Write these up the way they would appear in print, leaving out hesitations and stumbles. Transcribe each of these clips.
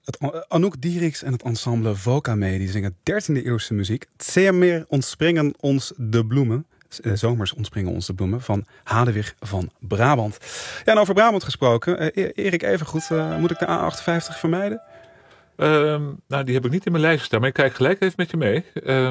Anouk Dieriks en het ensemble Voca-mee die zingen 13e eeuwse muziek. Zeemeer ontspringen ons de bloemen. Zomers ontspringen ons de bloemen van Hadewig van Brabant. Ja, en over Brabant gesproken. Erik, even goed, moet ik de A58 vermijden? Die heb ik niet in mijn lijst staan, maar ik kijk gelijk even met je mee.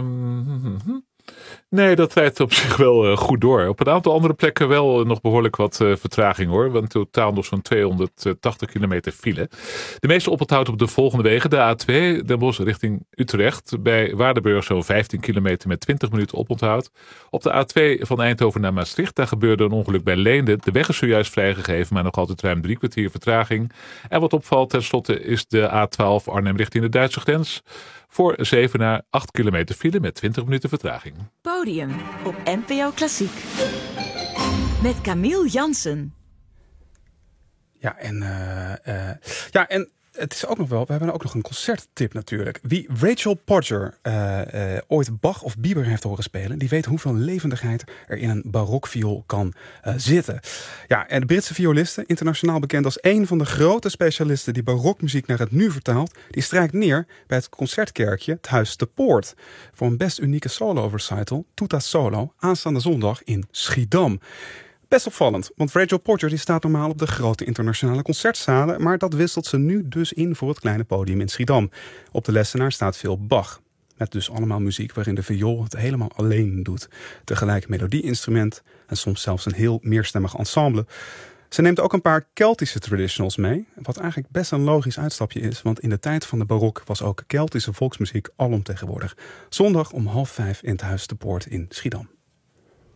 Nee, dat rijdt op zich wel goed door. Op een aantal andere plekken wel nog behoorlijk wat vertraging hoor. Want totaal nog zo'n 280 kilometer file. De meeste oponthoud op de volgende wegen. De A2, Den Bosch richting Utrecht. Bij Waardenburg zo'n 15 kilometer met 20 minuten oponthoud. Op de A2 van Eindhoven naar Maastricht. Daar gebeurde een ongeluk bij Leende. De weg is zojuist vrijgegeven, maar nog altijd ruim 3 kwartier vertraging. En wat opvalt tenslotte is de A12 Arnhem richting de Duitse grens. Voor Zevenaar 8 kilometer file met 20 minuten vertraging. Podium op NPO Klassiek. Met Camille Jansen. Ja, en het is ook nog wel, we hebben ook nog een concerttip natuurlijk. Wie Rachel Podger ooit Bach of Bieber heeft horen spelen, die weet hoeveel levendigheid er in een barokviool kan zitten. Ja, en de Britse violiste, internationaal bekend als een van de grote specialisten die barokmuziek naar het nu vertaalt, die strijkt neer bij het concertkerkje, het Huis te Poort, voor een best unieke solo-recital, Tuta Solo, aanstaande zondag in Schiedam. Best opvallend, want Rachel Podger die staat normaal op de grote internationale concertzalen, maar dat wisselt ze nu dus in voor het kleine podium in Schiedam. Op de lessenaar staat veel Bach, met dus allemaal muziek waarin de viool het helemaal alleen doet. Tegelijk melodieinstrument en soms zelfs een heel meerstemmig ensemble. Ze neemt ook een paar Keltische traditionals mee, wat eigenlijk best een logisch uitstapje is, want in de tijd van de barok was ook Keltische volksmuziek alomtegenwoordig. Zondag om 16:30 in het Huis te Poort in Schiedam.